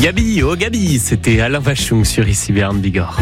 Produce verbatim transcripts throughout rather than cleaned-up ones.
Gabi, oh Gabi, c'était Alain Vachon sur Ici Béarn Bigorre.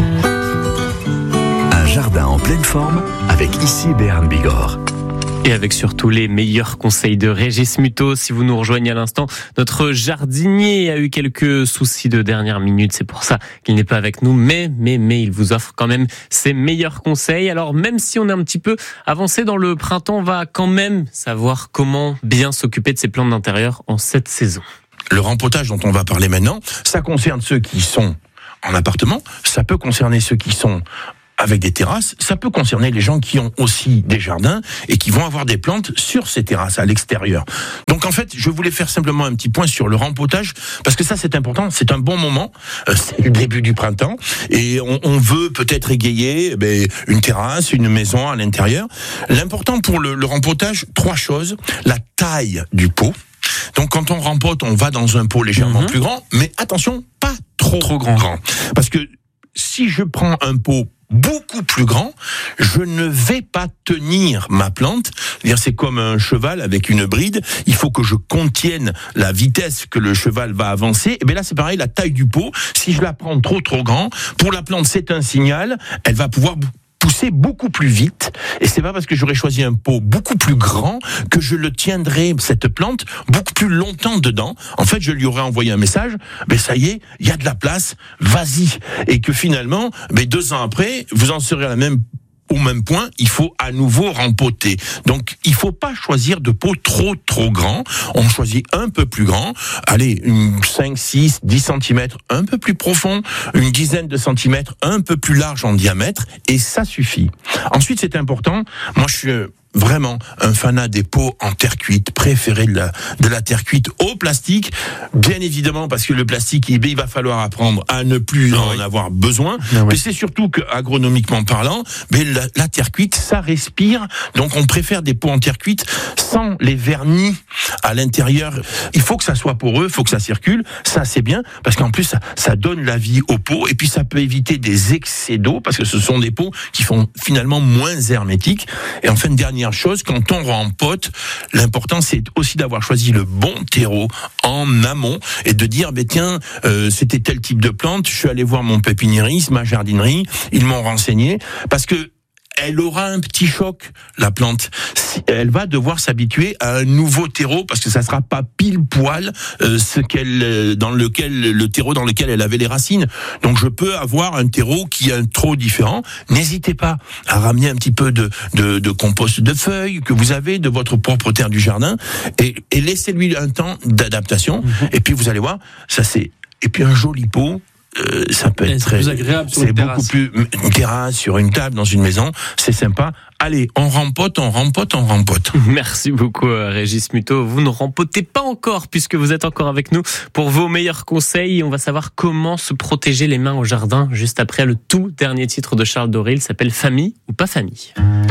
Un jardin en pleine forme avec Ici Béarn Bigorre. Et avec surtout les meilleurs conseils de Régis Muto. Si vous nous rejoignez à l'instant, notre jardinier a eu quelques soucis de dernière minute. C'est pour ça qu'il n'est pas avec nous. Mais, mais, mais, il vous offre quand même ses meilleurs conseils. Alors, même si on est un petit peu avancé dans le printemps, on va quand même savoir comment bien s'occuper de ses plantes d'intérieur en cette saison. Le rempotage dont on va parler maintenant, ça concerne ceux qui sont en appartement. Ça peut concerner ceux qui sont avec des terrasses, ça peut concerner les gens qui ont aussi des jardins et qui vont avoir des plantes sur ces terrasses à l'extérieur. Donc en fait, je voulais faire simplement un petit point sur le rempotage parce que ça c'est important, c'est un bon moment, euh, c'est le début du printemps et on, on veut peut-être égayer eh bien, une terrasse, une maison à l'intérieur. L'important pour le, le rempotage, trois choses, la taille du pot. Donc quand on rempote, on va dans un pot légèrement mmh. plus grand, mais attention, pas trop, trop grand. grand. Parce que si je prends un pot beaucoup plus grand, je ne vais pas tenir ma plante. C'est-à-dire, c'est comme un cheval avec une bride. Il faut que je contienne la vitesse que le cheval va avancer. Et bien là, c'est pareil, la taille du pot. Si je la prends trop, trop grand, pour la plante, c'est un signal. Elle va pouvoir pousser beaucoup plus vite, et c'est pas parce que j'aurais choisi un pot beaucoup plus grand que je le tiendrai, cette plante, beaucoup plus longtemps dedans. En fait, je lui aurais envoyé un message, ben ça y est, il y a de la place, vas-y. Et que finalement, ben deux ans après, vous en serez à la même au même point, il faut à nouveau rempoter. Donc, il faut pas choisir de pot trop, trop grand. On choisit un peu plus grand. Allez, une cinq, six, dix centimètres, un peu plus profond. Une dizaine de centimètres, un peu plus large en diamètre. Et ça suffit. Ensuite, c'est important. Moi, je suis vraiment un fanat des pots en terre cuite, préféré de la, de la terre cuite au plastique, bien évidemment parce que le plastique, il, il va falloir apprendre à ne plus en oui. avoir besoin, ah oui. mais c'est surtout que agronomiquement parlant, mais la, la terre cuite, ça respire, donc on préfère des pots en terre cuite sans les vernis à l'intérieur. Il faut que ça soit poreux, il faut que ça circule, ça c'est bien, parce qu'en plus ça, ça donne la vie aux pots, et puis ça peut éviter des excès d'eau, parce que ce sont des pots qui font finalement moins hermétiques. Et enfin, dernière chose, quand on rempote, l'important c'est aussi d'avoir choisi le bon terreau en amont et de dire, ben tiens, euh, c'était tel type de plante, je suis allé voir mon pépiniériste, ma jardinerie, ils m'ont renseigné, parce que elle aura un petit choc, la plante. Elle va devoir s'habituer à un nouveau terreau parce que ça sera pas pile poil euh, ce qu'elle, dans lequel, le terreau dans lequel elle avait les racines. Donc je peux avoir un terreau qui est un trop différent. N'hésitez pas à ramener un petit peu de, de, de compost de feuilles que vous avez de votre propre terre du jardin et, et laissez-lui un temps d'adaptation. Mmh. Et puis vous allez voir, ça c'est, et puis un joli pot. Euh, ça peut être très plus agréable sur c'est une beaucoup terrasse. plus une terrasse sur une table dans une maison, c'est sympa. Allez, on rempote, on rempote, on rempote. Merci beaucoup Régis Muto. Vous ne rempotez pas encore puisque vous êtes encore avec nous pour vos meilleurs conseils. On va savoir comment se protéger les mains au jardin juste après le tout dernier titre de Charles Doré. Il s'appelle Famille ou pas famille.